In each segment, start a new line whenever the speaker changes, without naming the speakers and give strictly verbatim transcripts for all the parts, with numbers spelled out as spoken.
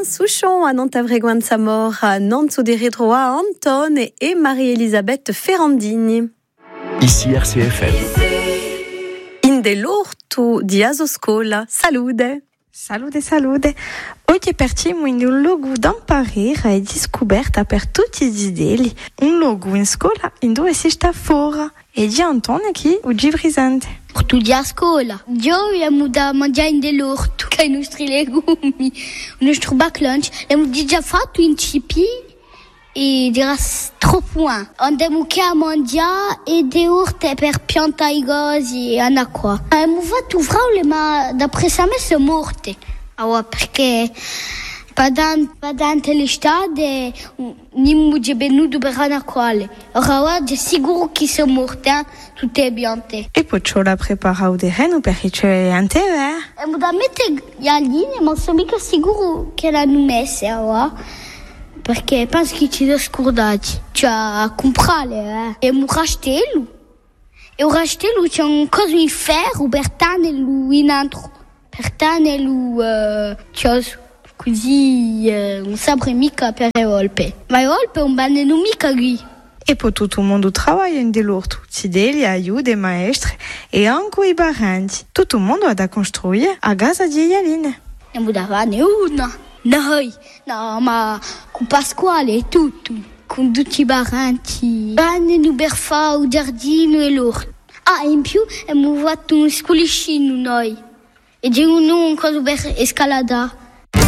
Souchon à Nantes-Avregouan Samor, à Nantes des Rétrois, Anton et Marie-Elisabeth Ferrandini.
Ici R C F M.
Inde l'orto di Asoscola. Salude.
Salute, salute. Oggi partiamo in un luogo d'imparare e di scoperta per tutti gli ideli. Un luogo in scuola in dove si sta fuori. E di Antonio che oggi è presente.
Studio a scuola. Io abbiamo da mangiare in dell'orto, con i nostri legumi, il nostro back lunch. Abbiamo già fatto in cibi e dirà troppo buono. Andiamo a mangiare e de orte per piantare i gosi e anacqua. Abbiamo fatto fraule, ma d'après ça me sono morte. Ah, perché Padante l'estate non è venuto per anacqua. Ora è sicuro che sono morte, tutte le piante.
E poi c'ho la preparato di reno perché c'è in te, eh?
Abbiamo da mettere gli alini, ma sono mica sicuro che l'hanno messa ora. Perché penso che ci sono scordati. Cioè, a comprare, eh. E abbiamo rastellato. E il rastello c'è un coso in ferro per tenerlo in altro. Per tenerlo, uh, cosa. Così uh, non saprei mica per le volpe. Ma le volpe non vanno mica qui.
E poi tutto il mondo lavora in dell'orto. Fedeli, aiuti, maestri e anche i baranti. Tutto il mondo ha da costruire a casa di Ialine.
Abbiamo da fare una. Noi, no, ma con Pasquale e tutto. Con tutti i baranti. Vanno per fare il giardino e l'orto. Ah, in più abbiamo fatto un scolicino noi. E di un cosa per escaladare.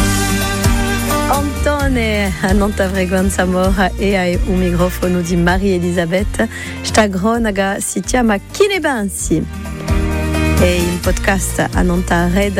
Antone a Nantes-Avregouan Samor e ai un microfono di Marie-Elisabeth. Sta cronaca si chiama Chinebansi. E in podcast a Nantes